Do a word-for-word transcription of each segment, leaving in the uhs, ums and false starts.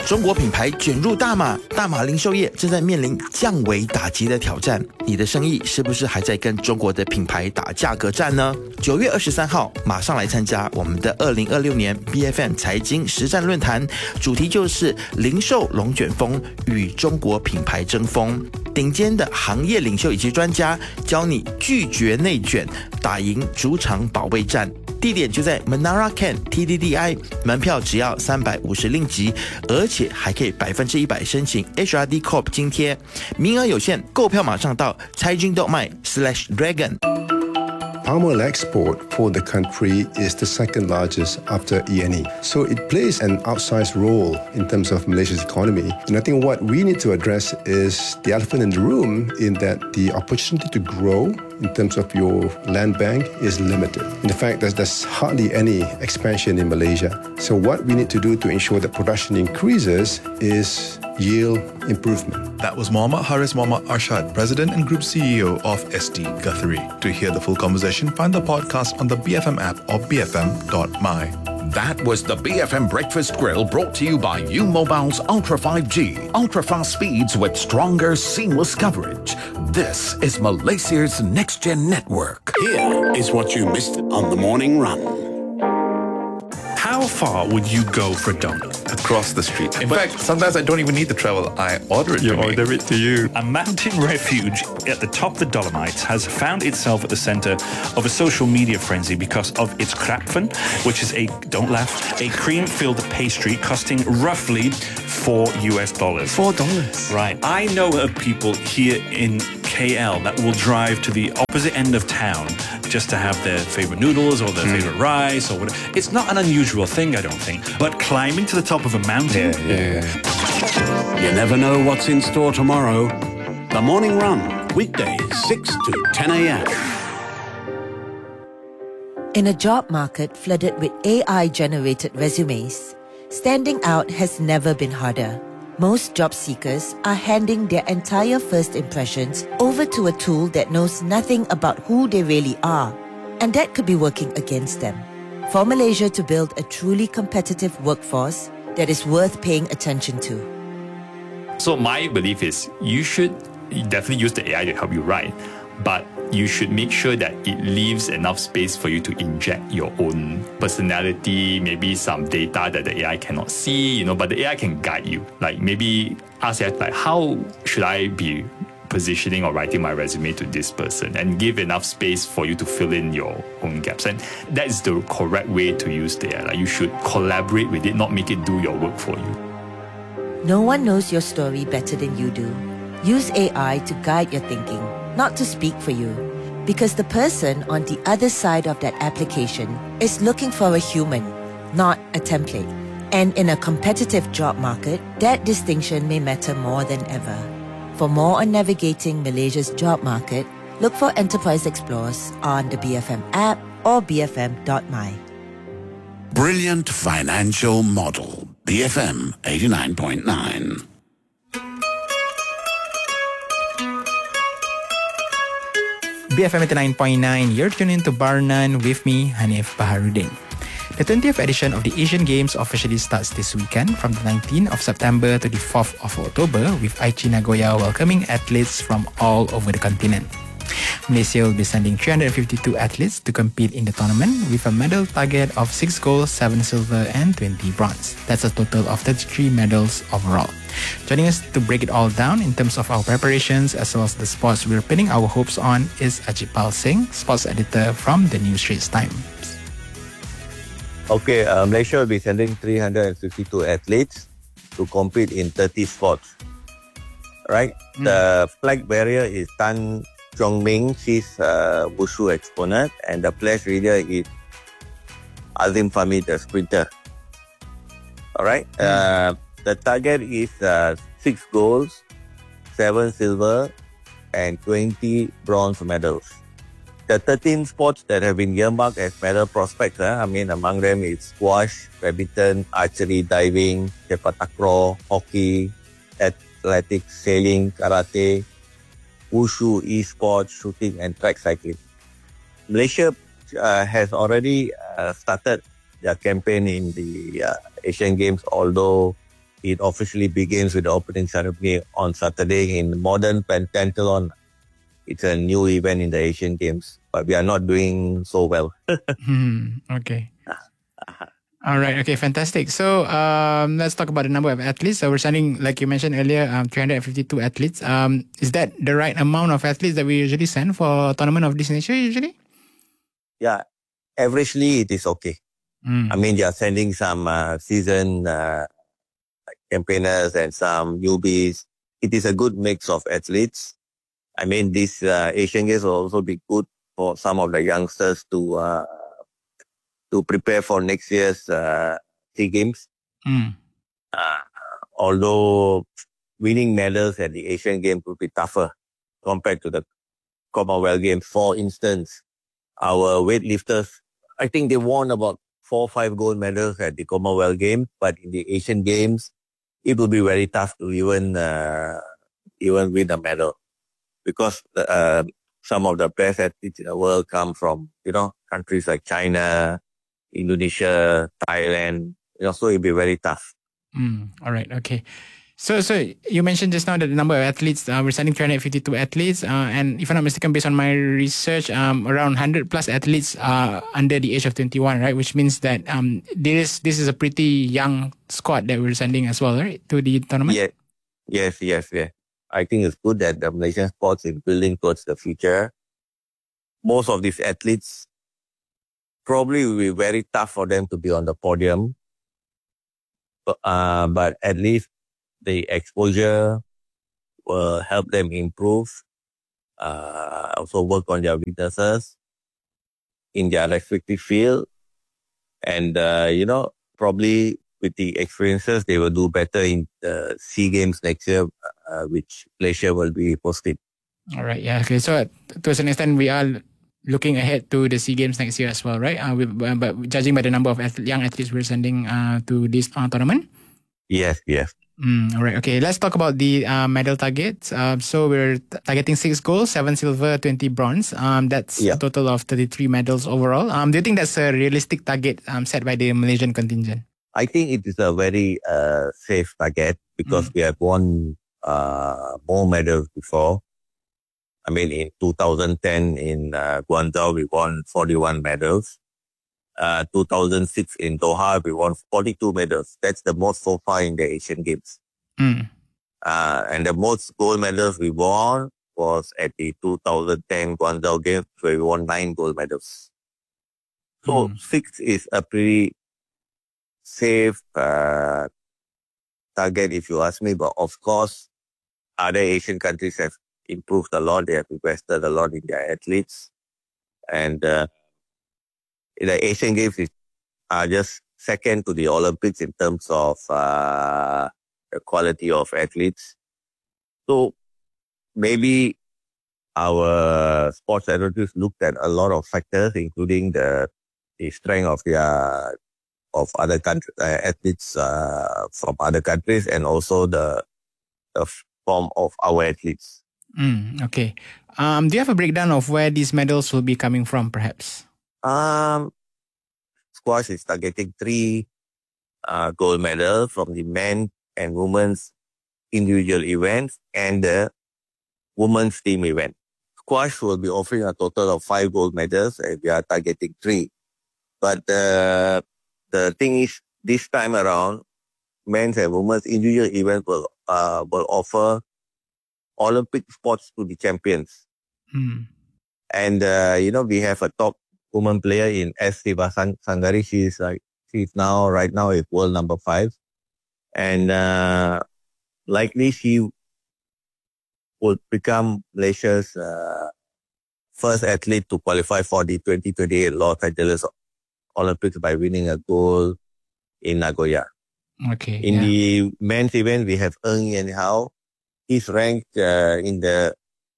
中国品牌卷入大马，大马零售业正在面临降维打击的挑战。你的生意是不是还在跟中国的品牌打价格战呢？九月二十三号，马上来参加我们的二零二六年 B F M 财经实战论坛，主题就是零售龙卷风与中国品牌争锋。顶尖的行业领袖以及专家教你拒绝内卷，打赢主场保卫战。地点就在 Menara Ken T D D I， 门票只要三百五十令吉，而且还可以百分之一百申请 H R D Corp 津贴，名额有限，购票马上到财经动脉 slash dragon。 Palm oil export for the country is the second largest after E N E. So it plays an outsized role in terms of Malaysia's economy. And I think what we need to address is the elephant in the room, in that the opportunity to grow in terms of your land bank is limited. In fact, there's, there's hardly any expansion in Malaysia. So what we need to do to ensure that production increases is yield improvement. That was Mohammad Haris Mohammad Arshad, President and Group C E O of S T Guthrie. To hear the full conversation, find the podcast on the B F M app or b f m dot m y. That was the B F M Breakfast Grill, brought to you by U Mobile's Ultra five G. Ultra-fast speeds with stronger, seamless coverage. This is Malaysia's next-gen network. Here is what you missed on the morning run. How far would you go for a donut? Across the street. In But- fact, sometimes I don't even need to travel. I order it You to me. order it to you. A mountain refuge at the top of the Dolomites has found itself at the centre of a social media frenzy because of its krapfen, which is a, don't laugh, a cream-filled pastry costing roughly four U S dollars. Four dollars. Right. I know of people here in K L that will drive to the opposite end of town just to have their favourite noodles or their mm. favourite rice or whatever. It's not an unusual thing, I don't think. But climbing to the top of a mountain... Yeah, yeah, yeah. You never know what's in store tomorrow. The Morning Run, weekdays six to ten a.m. In a job market flooded with A I-generated resumes, standing out has never been harder. Most job seekers are handing their entire first impressions over to a tool that knows nothing about who they really are, and that could be working against them. For Malaysia to build a truly competitive workforce that is worth paying attention to. So my belief is you should definitely use the A I to help you write, but you should make sure that it leaves enough space for you to inject your own personality, maybe some data that the A I cannot see, you know, but the A I can guide you. Like maybe ask it, like, how should I be positioning or writing my resume to this person, and give enough space for you to fill in your own gaps. And that is the correct way to use the A I. Like you should collaborate with it, not make it do your work for you. No one knows your story better than you do. Use A I to guide your thinking, not to speak for you. Because the person on the other side of that application is looking for a human, not a template. And in a competitive job market, that distinction may matter more than ever. For more on navigating Malaysia's job market, look for Enterprise Explorers on the B F M app or b f m dot m y. Brilliant financial model. B F M eighty-nine point nine. B F M eighty-nine point nine, you're tuned into Barnan with me, Hanif Baharudin. The twentieth edition of the Asian Games officially starts this weekend from the nineteenth of September to the fourth of October, with Aichi Nagoya welcoming athletes from all over the continent. Malaysia will be sending three hundred fifty-two athletes to compete in the tournament with a medal target of six gold, seven silver and twenty bronze. That's a total of thirty-three medals overall. Joining us to break it all down in terms of our preparations as well as the sports we're pinning our hopes on is Ajipal Singh, sports editor from the New Straits Times. Okay, uh, Malaysia will be sending three hundred fifty-two athletes to compete in thirty sports. Right? Mm. The flag bearer is Tan Chong Ming. She's a Wushu exponent, and the pledge reader is Azim Fahmi, the sprinter. Alright? Mm. Uh, the target is uh, six golds, seven silver, and twenty bronze medals. The thirteen sports that have been earmarked as medal prospects, eh? I mean, among them is squash, badminton, archery, diving, sepak takraw, hockey, athletics, sailing, karate, wushu, e-sports, shooting, and track cycling. Malaysia uh, has already uh, started their campaign in the uh, Asian Games, although it officially begins with the opening ceremony on Saturday in modern pentathlon. It's a new event in the Asian Games, but we are not doing so well. hmm, okay. All right. Okay. Fantastic. So um, let's talk about the number of athletes. So we're sending, like you mentioned earlier, um, three hundred fifty-two athletes. Um, is that the right amount of athletes that we usually send for a tournament of this nature usually? Yeah. Averagely, it is okay. Mm. I mean, they are sending some uh, season uh, campaigners and some newbies. It is a good mix of athletes. I mean, this uh, Asian Games will also be good for some of the youngsters to uh, to prepare for next year's uh, SEA Games. Mm. Uh, although winning medals at the Asian Games would be tougher compared to the Commonwealth Games. For instance, our weightlifters, I think they won about four or five gold medals at the Commonwealth Games, but in the Asian Games, it will be very tough to even uh, even win a medal because uh, some of the best athletes in the world come from, you know, countries like China, Indonesia, Thailand. You know, so it'll be very tough. Mm, all right. Okay. So, so you mentioned just now that the number of athletes, uh, we're sending three hundred fifty-two athletes, uh, and if I'm not mistaken, based on my research, um, around one hundred plus athletes are under the age of twenty-one, right? Which means that um, this this is a pretty young squad that we're sending as well, right, to the tournament. Yeah. Yes, yes, yes. I think it's good that the Malaysian sports is building towards the future. Most of these athletes probably will be very tough for them to be on the podium, but, uh, but at least the exposure will help them improve, uh, also work on their weaknesses in their respective field. And, uh, you know, probably with the experiences, they will do better in the SEA Games next year, uh, which Malaysia will be hosting. All right. Yeah. Okay. So to a certain extent, we are looking ahead to the SEA Games next year as well, right? Uh, we, uh, but judging by the number of ath- young athletes we're sending uh, to this uh, tournament. Yes, yes. Mm, all right. Okay. Let's talk about the uh, medal targets. Uh, so we're t- targeting six gold, seven silver, twenty bronze. Um, that's Yeah. a total of thirty-three medals overall. Um, do you think that's a realistic target um, set by the Malaysian contingent? I think it is a very uh, safe target because Mm. we have won uh, more medals before. I mean, in two thousand ten in uh, Guangzhou, we won forty-one medals. Uh, two thousand six in Doha, we won forty-two medals. That's the most so far in the Asian Games. Mm. Uh, and the most gold medals we won was at the two thousand ten Guangzhou Games, where we won nine gold medals. So Mm. six is a pretty safe uh, target, if you ask me. But of course, other Asian countries have improved a lot. They have invested a lot in their athletes. And uh, the Asian Games is, are just second to the Olympics in terms of uh, the quality of athletes. So maybe our sports directors looked at a lot of factors, including the, the strength of their of other country, uh, athletes uh, from other countries, and also the, the form of our athletes. Mm, okay. Um, do you have a breakdown of where these medals will be coming from, perhaps? Um, squash is targeting three uh, gold medals from the men and women's individual events and the women's team event. Squash will be offering a total of five gold medals, and we are targeting three. But uh, the thing is, this time around, men's and women's individual events will uh, will offer Olympic spots to the champions. Mm. And, uh, you know, we have a top woman player in S. Siva Sangari. She's like, she's now, right now, is world number five. And uh, likely she would become Malaysia's uh, first athlete to qualify for the twenty twenty-eight Los Angeles Olympics by winning a gold in Nagoya. Okay. In yeah. the men's event, we have Ng Yen Hao. He's ranked uh, in the,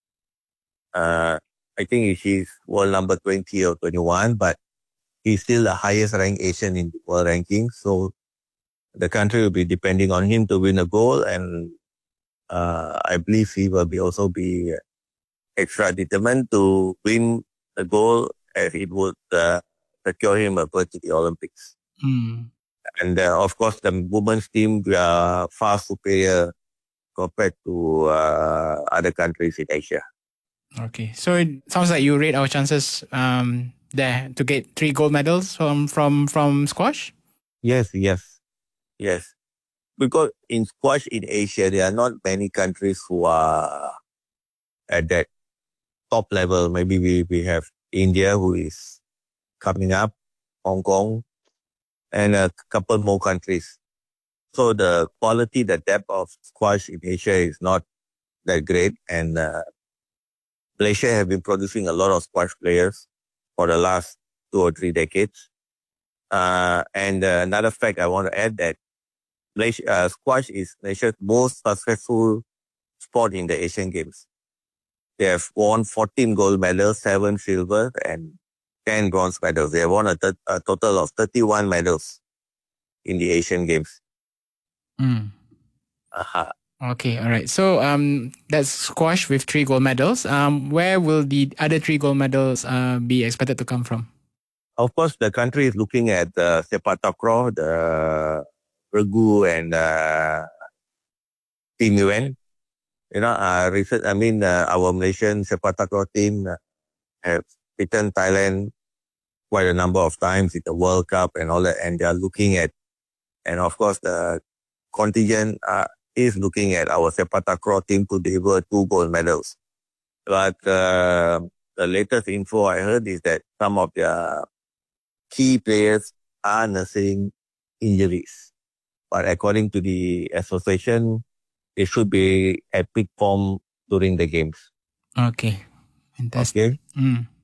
uh, I think he's world number twenty or twenty-one, but he's still the highest ranked Asian in the world ranking. So the country will be depending on him to win a gold, and uh, I believe he will be also be extra determined to win a gold as it would uh, secure him a berth to the Olympics. Mm. And uh, of course, the women's team, we are far superior compared to uh, other countries in Asia. Okay, so it sounds like you rate our chances um, there to get three gold medals from, from, from squash? Yes, yes, yes. Because in squash in Asia, there are not many countries who are at that top level. Maybe we, we have India, who is coming up, Hong Kong, and a couple more countries. So the quality, the depth of squash in Asia is not that great. And uh, Malaysia have been producing a lot of squash players for the last two or three decades. Uh, and uh, another fact I want to add that Malaysia, uh, squash is Malaysia's most successful sport in the Asian Games. They have won fourteen gold medals, seven silver, and ten bronze medals. They have won a, th- a total of thirty-one medals in the Asian Games. Mm. Uh-huh. Okay, all right. So um, that's squash with three gold medals. Um, where will the other three gold medals uh, be expected to come from? Of course, the country is looking at the sepak takraw, the regu, and uh, Team U N. You know, uh, recent, I mean, uh, our Malaysian sepak takraw team uh, have beaten Thailand quite a number of times in the World Cup and all that, and they are looking at, and of course, the contingent uh, is looking at our sepak takraw team to deliver two gold medals. But uh, the latest info I heard is that some of their key players are nursing injuries. But according to the association, they should be at peak form during the games. Okay, fantastic. Okay. Mm.